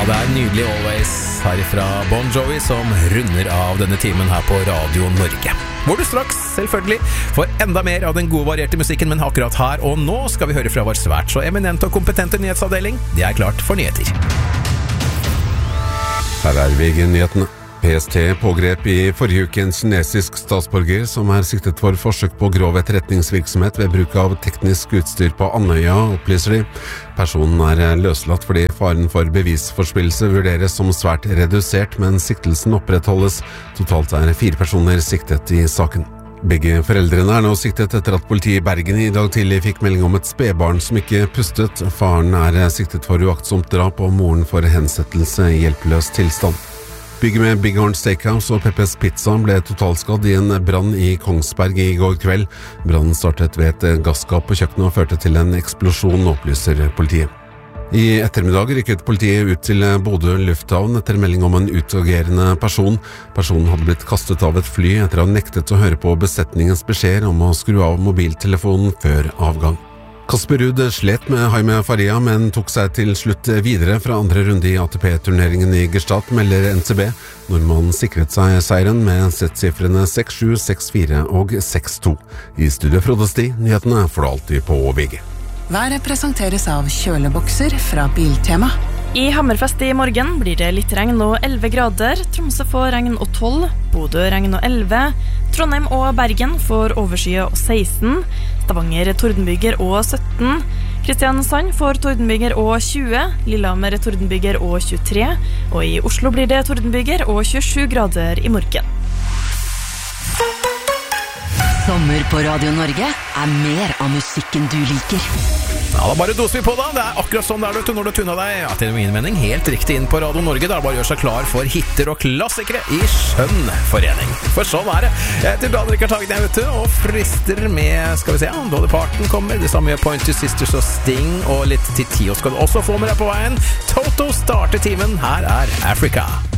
det nydelig Always herifra Bon Jovi som runder av denne timen her på Radio Norge. Hvor du straks, selvfølgelig, får enda mer av den gode varierte musikken, men akkurat her og nå skal vi høre fra vår svært så eminente og kompetente nyhetsavdeling. Det klart for nyheter. Her VG-nyhetene. PST pågrep i forrige uke en kinesisk statsborger som siktet for forsøk på grov etterretningsvirksomhet ved bruk av teknisk utstyr på Andøya, opplyser de. Personen løslatt fordi faren for bevisforspillelse vurderes som svært redusert, men siktelsen opprettholdes. Totalt 4 personer siktet i saken. Begge foreldrene nå siktet etter at politiet i Bergen i dag tidlig fikk melding om et spedbarn som ikke pustet. Faren siktet for uaktsomt drap og moren for hensettelse i hjelpeløs tilstand. Bygget med Big Horn Steakhouse og Peppes Pizza ble totalskadd i en brann i Kongsberg i går kveld. Brannen startet ved et gasskap på kjøkkenet og førte til en eksplosjon, opplyser politiet. I ettermiddag rykket politiet ut til Bodø lufthavn etter melding om en utagerende person. Personen hadde blitt kastet av et fly etter å ha nektet å høre på besetningens beskjed om å skru av mobiltelefonen før avgang. Kasper Ruud slet med Jaime Faria, men tok seg til slutt videre fra andre runde i ATP-turneringen i Gstaad, melder NTB. Nordmannen sikret seg seieren med settsifrene 6-7, 6-4 og 6-2. I studio Frode Sti, nyhetene får du alltid på VG. Været presenteres av kjølebokser fra Biltema. I Hammerfest i morgen blir det litt regn og 11 grader. Tromsø får regn og 12, Bodø regn og 11, Trondheim og Bergen får overskye og 16, Stavanger tordenbyger og 17, Kristiansand får tordenbyger og 20, Lillehammer tordenbyger og 23, og i Oslo blir det tordenbyger og 27 grader i morgen. Sommer på Radio Norge mer av musikken du liker. Ja, da bare doser vi på da. Det akkurat sånn der når du tunnet deg, til min mening, helt riktig inn på Radio Norge. Da bare gjør seg klar for hitter og klassikere i skjønn forening. For sånn det. Jeg heter Dan Rikard Hagen, vet du, og frister med, skal vi se, Dolly Parton kommer, det samme gjør Pointer Sisters og Sting, og litt til Tio skal du også få med deg på veien. Toto starter timen, her Africa.